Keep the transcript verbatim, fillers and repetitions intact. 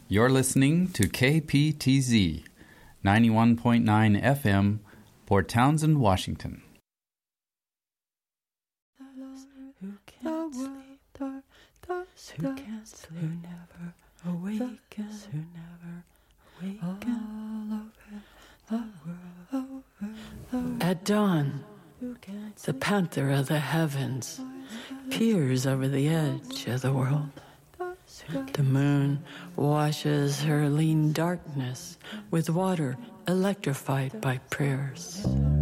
You're listening to K P T Z, ninety-one point nine F M, Port Townsend, Washington. Who can't sleep, those who can't sleep, who never awakens, who never awakens, all over the world, over the world. At dawn, the panther of the heavens peers over the edge of the world. The moon washes her lean darkness with water electrified by prayers.